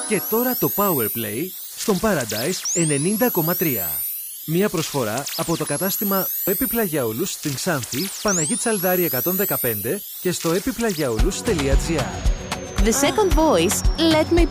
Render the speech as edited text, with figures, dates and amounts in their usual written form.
Και τώρα το Powerplay στον Paradise 90,3. Μία προσφορά από το κατάστημα Επιπλαγιαούλους στην Ξάνθη, Παναγή Τσαλδάρη 115 και στο epiplagiaoulos.gr. The second voice, Let Me